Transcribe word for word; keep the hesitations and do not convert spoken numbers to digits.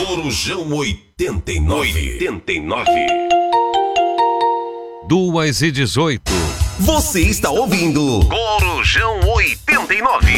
Corujão oitenta e nove. oitenta e nove. Duas e dezoito. Você está ouvindo Corujão oitenta e nove.